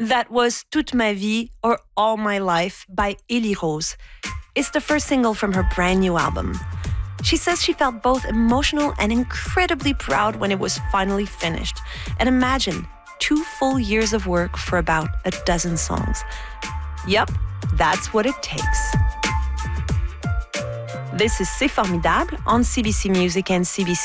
That was Toute ma vie or All my life by Elie Rose. It's the first single from her brand new album. She says she felt both emotional and incredibly proud when it was finally finished. And imagine 2 full years of work for about a dozen songs. Yup, that's what it takes. This is C'est Formidable on CBC Music and CBC